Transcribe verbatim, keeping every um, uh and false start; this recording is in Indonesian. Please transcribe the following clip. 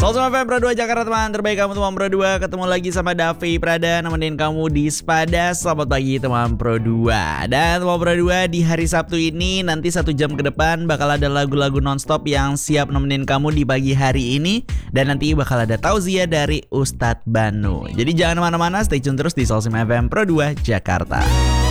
Soul F M Pro dua Jakarta, teman terbaik kamu teman Pro dua. Ketemu lagi sama Davi Prada nemenin kamu di Sepada. Selamat pagi teman Pro dua. Dan teman Pro dua, di hari Sabtu ini nanti satu jam ke depan bakal ada lagu-lagu nonstop yang siap nemenin kamu di pagi hari ini. Dan nanti bakal ada tausiah dari Ustadz Banu. Jadi jangan kemana-mana, stay tune terus di Soul F M Pro dua Jakarta.